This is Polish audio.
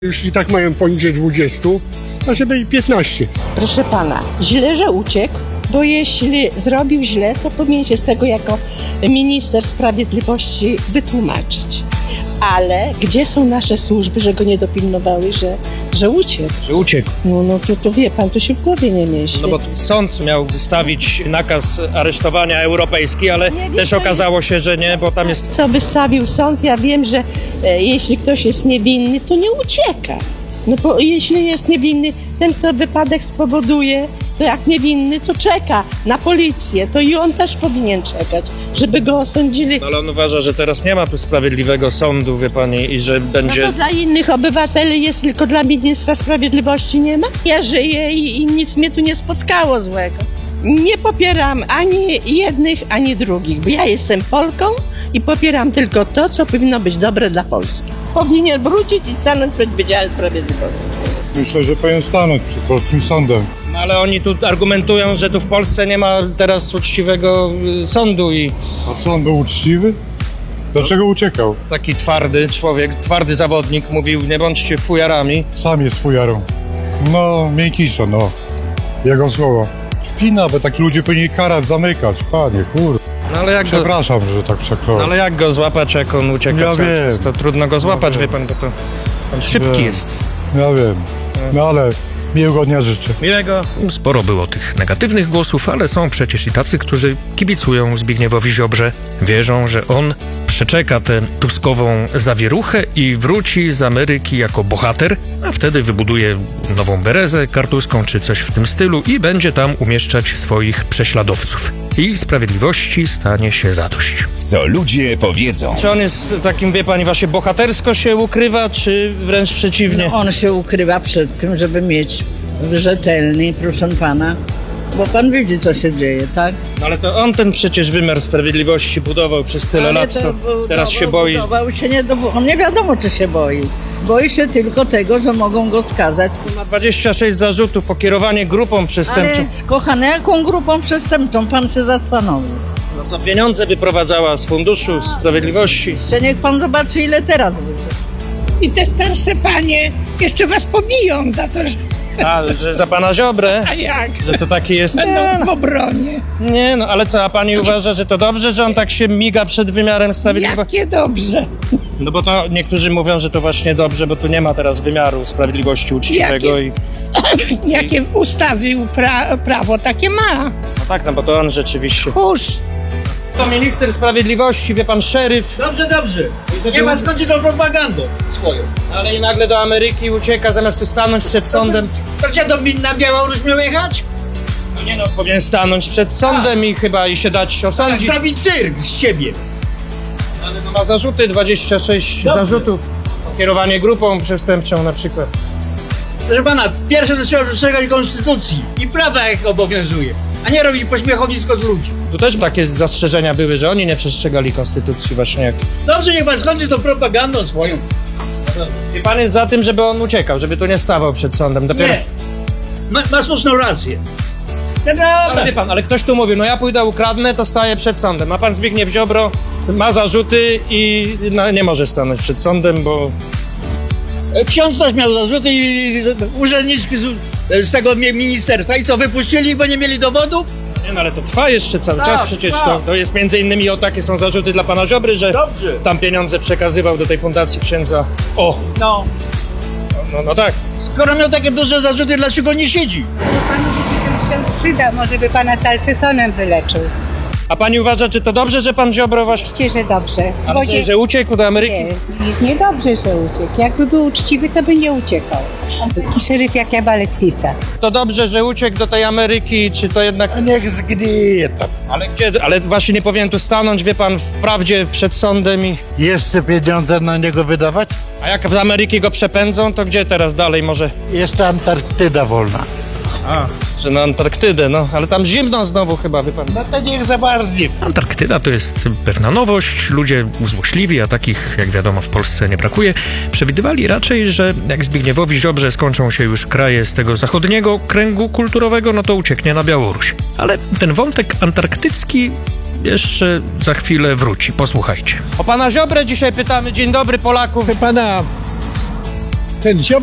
Jeśli tak mają poniżej 20, a żeby i 15. Proszę pana, źle, że uciekł, bo jeśli zrobił źle, to powinien się z tego jako minister sprawiedliwości wytłumaczyć. Ale gdzie są nasze służby, że go nie dopilnowały, że uciekł? Że uciekł. No to wie pan, to się w głowie nie mieści. No bo sąd miał wystawić nakaz aresztowania europejski, ale Nie, też okazało się, że nie, bo tam jest... Co wystawił sąd? Ja wiem, że jeśli ktoś jest niewinny, to nie ucieka. No bo jeśli jest niewinny, ten, kto wypadek spowoduje, to jak niewinny, to czeka na policję. To i on też powinien czekać, żeby go osądzili. Ale on uważa, że teraz nie ma tu sprawiedliwego sądu, wie pani, i że będzie... No to dla innych obywateli jest, tylko dla ministra sprawiedliwości nie ma? Ja żyję i nic mnie tu nie spotkało złego. Nie popieram ani jednych, ani drugich, bo ja jestem Polką i popieram tylko to, co powinno być dobre dla Polski. Powinien wrócić i stanąć przed Wydziałem Sprawiedliwości. Myślę, że powinien stanąć przed polskim sądem. No ale oni tu argumentują, że tu w Polsce nie ma teraz uczciwego sądu i A co, on był uczciwy? Dlaczego uciekał? taki twardy człowiek, twardy zawodnik mówił, nie bądźcie fujarami. Sam jest fujarą. No, miękiszo, no. Jego słowa. Kpina, bo tak ludzie powinni karać, zamykać. Panie, No ale jak go, przepraszam, że tak no przekląłem. ale jak go złapać, jak on ucieka Ja cały wiem. czas? To trudno go złapać, wie pan, bo to on szybki Wiem. jest. Ja wiem. No ale miłego dnia życzę. Miłego. Sporo było tych negatywnych głosów, ale są przecież i tacy, którzy kibicują Zbigniewowi Ziobrze. Wierzą, że on przeczeka tę tuskową zawieruchę i wróci z Ameryki jako bohater, a wtedy wybuduje nową berezę kartuską czy coś w tym stylu i będzie tam umieszczać swoich prześladowców. I sprawiedliwości stanie się zadość. Co ludzie powiedzą. Czy on jest takim, wie pani, właśnie bohatersko się ukrywa, czy wręcz przeciwnie? No, on się ukrywa przed tym, żeby mieć rzetelny, proszę pana, bo pan widzi, co się dzieje, tak? No ale to on ten przecież wymiar sprawiedliwości budował przez tyle lat, to teraz się boi. On nie wiadomo, czy się boi. Boi się tylko tego, że mogą go skazać. Ma 26 zarzutów o kierowanie grupą przestępczą. Ale, kochany, jaką grupą przestępczą? Pan się zastanowił. No co pieniądze wyprowadzała z Funduszu Sprawiedliwości. Jeszcze niech pan zobaczy, ile teraz wyszło. I te starsze panie jeszcze was pobiją za to, że... Ale że za pana Ziobrę, A jak? że to taki jest... Będą w obronie. Nie, no ale co, a pani uważa, że to dobrze, że on tak się miga przed wymiarem sprawiedliwości? Jakie dobrze. No bo to niektórzy mówią, że to właśnie dobrze, bo tu nie ma teraz wymiaru sprawiedliwości uczciwego i... Jakie ustawił prawo, takie ma. No tak, no bo to on rzeczywiście... Kurz. To minister sprawiedliwości, wie pan, szeryf... Dobrze. Nie ma skąd tą propagandą swoją. Ale i nagle do Ameryki ucieka, zamiast tu stanąć przed sądem. To gdzie na Białoruś miał jechać? No nie no, powinien stanąć przed sądem i chyba i się dać osądzić. Zrobić cyrk z ciebie. Ale no ma zarzuty, 26 Dobrze. zarzutów. O kierowanie grupą przestępczą na przykład. Proszę pana, pierwsze to trzeba przestrzegać konstytucji i prawa, jak obowiązuje, a nie robić pośmiechowisko z ludzi. Tu też takie zastrzeżenia były, że oni nie przestrzegali konstytucji właśnie jak... Dobrze, niech pan skończy tą propagandą swoją. I pan jest za tym, żeby on uciekał, żeby tu nie stawał przed sądem. Dopiero... Nie. Ma słuszną rację. No Ale dobra. wie pan, ale ktoś tu mówił, no ja pójdę ukradnę, to staję przed sądem. A pan Zbigniew Ziobro ma zarzuty i no, nie może stanąć przed sądem, bo... Ksiądz też miał zarzuty i urzędniczki z tego ministerstwa. I co, wypuścili, bo nie mieli dowodów? Nie, no ale to trwa jeszcze cały Tak, czas przecież. trwa. To jest między innymi o takie są zarzuty dla pana Ziobry, że Dobrze. tam pieniądze przekazywał do tej fundacji księdza. O! No. No tak. Skoro miał takie duże zarzuty, dlaczego nie siedzi? Panu by się ten ksiądz przydał, może by pana salcysonem wyleczył. A pani uważa, czy to dobrze, że pan Ziobro właśnie... Oczywiście, że dobrze. Ale że uciekł do Ameryki? Nie dobrze, że uciekł. Jakby był uczciwy, to by nie uciekał. Taki szeryf jak ja Baletnica. To dobrze, że uciekł do tej Ameryki, czy to jednak... Niech zgnije tam. Ale gdzie? Ale właśnie nie powinien tu stanąć, wie pan, w prawdzie przed sądem i... Jeszcze pieniądze na niego wydawać? A jak z Ameryki go przepędzą, to gdzie teraz dalej może? Jeszcze Antarktyda wolna. A, że na Antarktydę, no. Ale tam zimno znowu chyba, wie pan. No to niech zamarznie. Antarktyda to jest pewna nowość. Ludzie złośliwi, a takich, jak wiadomo, w Polsce nie brakuje, przewidywali raczej, że jak Zbigniewowi Ziobrze skończą się już kraje z tego zachodniego kręgu kulturowego, no to ucieknie na Białoruś. Ale ten wątek antarktycki jeszcze za chwilę wróci. Posłuchajcie. O pana Ziobrę dzisiaj pytamy. Dzień dobry Polaków. Pana, ten Ziobro